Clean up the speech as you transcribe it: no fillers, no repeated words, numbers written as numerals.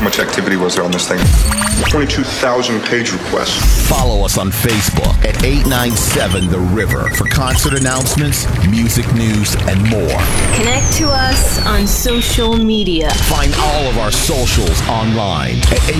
How much activity was there on this thing? 22,000 page requests. Follow us on Facebook at 897 The River for concert announcements, music news, and more. Connect to us on social media. Find all of our socials online at